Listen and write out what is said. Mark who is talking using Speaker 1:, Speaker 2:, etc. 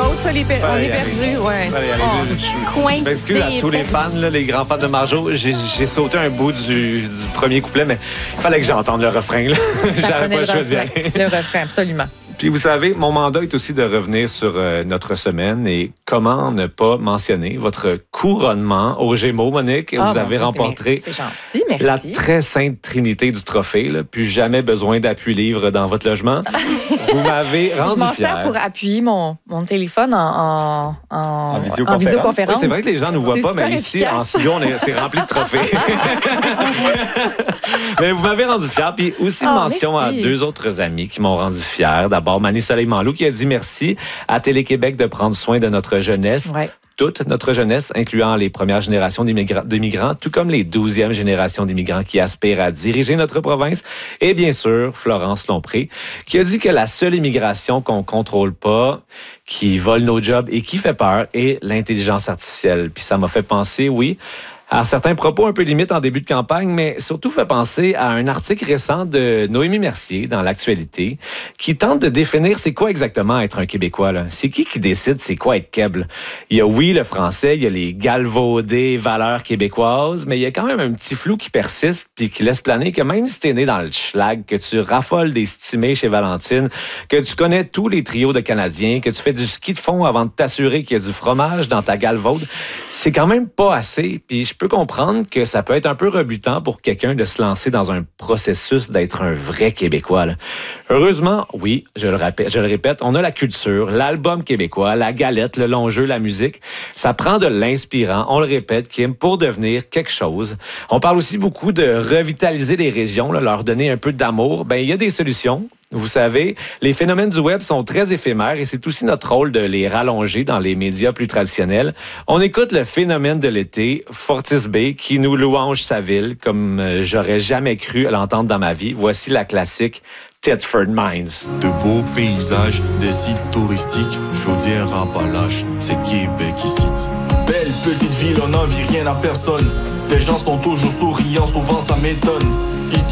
Speaker 1: l'autre, ça, on est perdu. Ouais.
Speaker 2: Je m'excuse à tous les fans, là, les grands fans de Marjo. J'ai sauté un bout du premier couplet, mais il fallait que j'entende le refrain. J'avais pas le choix d'y aller.
Speaker 1: Le refrain, absolument.
Speaker 2: Puis vous savez, mon mandat est aussi de revenir sur notre semaine et comment ne pas mentionner votre couronnement aux Gémeaux, Monique. Vous avez remporté la très sainte trinité du trophée. Là. Plus jamais besoin d'appui-livre dans votre logement. Vous m'avez rendu fière.
Speaker 1: Je m'en sers pour appuyer mon téléphone en visioconférence.
Speaker 2: Oui, c'est vrai que les gens ne nous voient pas, mais ici, en studio, c'est rempli de trophées. Mais vous m'avez rendu fière. Puis aussi une mention à deux autres amis qui m'ont rendu fière. D'abord, Marie-Soleil Manlou qui a dit merci à Télé-Québec de prendre soin de notre jeunesse. Ouais. Toute notre jeunesse, incluant les premières générations d'immigrants, tout comme les 12e générations d'immigrants qui aspirent à diriger notre province. Et bien sûr, Florence Lompré, qui a dit que la seule immigration qu'on contrôle pas, qui vole nos jobs et qui fait peur, est l'intelligence artificielle. Puis ça m'a fait penser, oui, à certains propos un peu limites en début de campagne, mais surtout fait penser à un article récent de Noémie Mercier dans l'Actualité qui tente de définir c'est quoi exactement être un Québécois. Là. C'est qui décide c'est quoi être Keb? Il y a oui le français, il y a les galvaudées valeurs québécoises, mais il y a quand même un petit flou qui persiste puis qui laisse planer que même si t'es né dans le schlag, que tu raffoles des stimés chez Valentine, que tu connais tous les trios de Canadiens, que tu fais du ski de fond avant de t'assurer qu'il y a du fromage dans ta galvaude, c'est quand même pas assez. Puis je peux comprendre que ça peut être un peu rebutant pour quelqu'un de se lancer dans un processus d'être un vrai Québécois. Là. Heureusement, oui, je le répète, on a la culture, l'album québécois, la galette, le long jeu, la musique. Ça prend de l'inspirant, on le répète, Kim, pour devenir quelque chose. On parle aussi beaucoup de revitaliser les régions, là, leur donner un peu d'amour. Ben, il y a des solutions. Vous savez, les phénomènes du web sont très éphémères et c'est aussi notre rôle de les rallonger dans les médias plus traditionnels. On écoute le phénomène de l'été, Fortis Bay, qui nous louange sa ville comme j'aurais jamais cru l'entendre dans ma vie. Voici la classique Thetford Mines.
Speaker 3: De beaux paysages, des sites touristiques, Chaudière, Appalaches, c'est Québec ici. Belle petite ville, on n'envie rien à personne. Les gens sont toujours souriants, souvent ça m'étonne.